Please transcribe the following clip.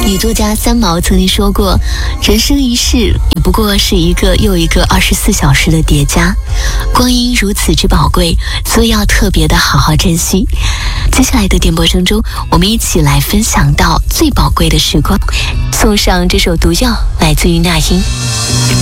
女作家三毛曾经说过，人生一世也不过是一个又一个24小时的叠加，光阴如此之宝贵，所以要特别的好好珍惜。接下来的电波声中，我们一起来分享到最宝贵的时光，送上这首毒药，来自于那英。